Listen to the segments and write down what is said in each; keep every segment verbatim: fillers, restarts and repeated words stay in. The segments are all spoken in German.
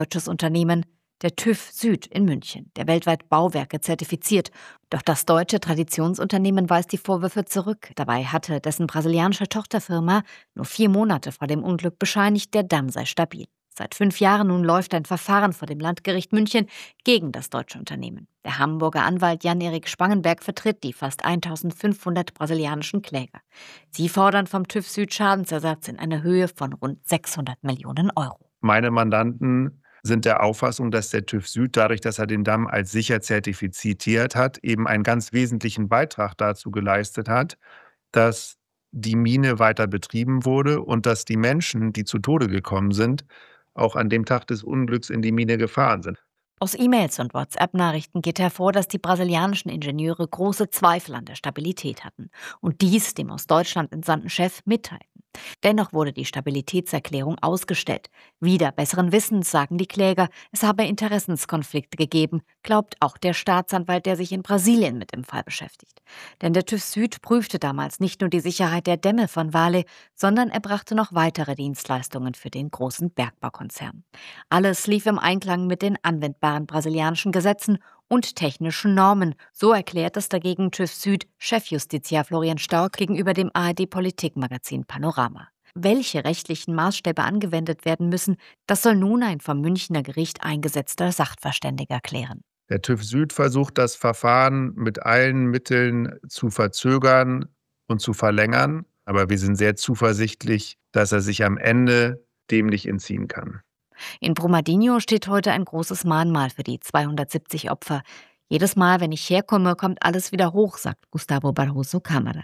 deutsches Unternehmen, der TÜV Süd in München, der weltweit Bauwerke zertifiziert. Doch das deutsche Traditionsunternehmen weist die Vorwürfe zurück. Dabei hatte dessen brasilianische Tochterfirma nur vier Monate vor dem Unglück bescheinigt, der Damm sei stabil. Seit fünf Jahren nun läuft ein Verfahren vor dem Landgericht München gegen das deutsche Unternehmen. Der Hamburger Anwalt Jan-Erik Spangenberg vertritt die fast eintausendfünfhundert brasilianischen Kläger. Sie fordern vom TÜV Süd Schadensersatz in einer Höhe von rund sechshundert Millionen Euro. Meine Mandanten sind der Auffassung, dass der TÜV Süd, dadurch, dass er den Damm als sicher zertifiziert hat, eben einen ganz wesentlichen Beitrag dazu geleistet hat, dass die Mine weiter betrieben wurde und dass die Menschen, die zu Tode gekommen sind, auch an dem Tag des Unglücks in die Mine gefahren sind. Aus E-Mails und WhatsApp-Nachrichten geht hervor, dass die brasilianischen Ingenieure große Zweifel an der Stabilität hatten und dies dem aus Deutschland entsandten Chef mitteilten. Dennoch wurde die Stabilitätserklärung ausgestellt. Wider besseren Wissens sagen die Kläger, es habe Interessenskonflikte gegeben, glaubt auch der Staatsanwalt, der sich in Brasilien mit dem Fall beschäftigt. Denn der TÜV Süd prüfte damals nicht nur die Sicherheit der Dämme von Vale, sondern er brachte noch weitere Dienstleistungen für den großen Bergbaukonzern. Alles lief im Einklang mit den anwendbaren brasilianischen Gesetzen und technischen Normen, so erklärt es dagegen TÜV Süd Chefjustiziar Florian Stork gegenüber dem A R D-Politikmagazin Panorama. Welche rechtlichen Maßstäbe angewendet werden müssen, das soll nun ein vom Münchner Gericht eingesetzter Sachverständiger klären. Der TÜV Süd versucht, das Verfahren mit allen Mitteln zu verzögern und zu verlängern, aber wir sind sehr zuversichtlich, dass er sich am Ende dem nicht entziehen kann. In Brumadinho steht heute ein großes Mahnmal für die zweihundertsiebzig Opfer. Jedes Mal, wenn ich herkomme, kommt alles wieder hoch, sagt Gustavo Barroso Câmara.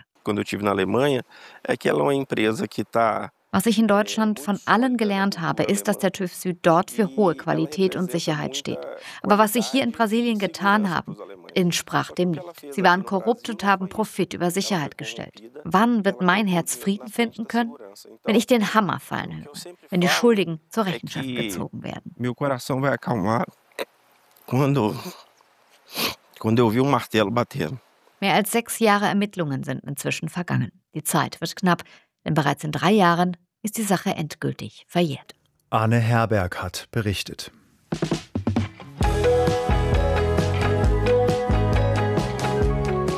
Was ich in Deutschland von allen gelernt habe, ist, dass der TÜV Süd dort für hohe Qualität und Sicherheit steht. Aber was sie hier in Brasilien getan haben, entsprach dem nicht. Sie waren korrupt und haben Profit über Sicherheit gestellt. Wann wird mein Herz Frieden finden können? Wenn ich den Hammer fallen höre, wenn die Schuldigen zur Rechenschaft gezogen werden. Meu coração vai acalmar quando quando eu vi um martelo bater. Mehr als sechs Jahre Ermittlungen sind inzwischen vergangen. Die Zeit wird knapp, denn bereits in drei Jahren ist die Sache endgültig verjährt. Arne Herberg hat berichtet.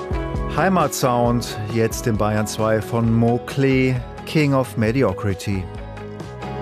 Heimatsound, jetzt in Bayern zwei von Mo Klee, King of Mediocrity.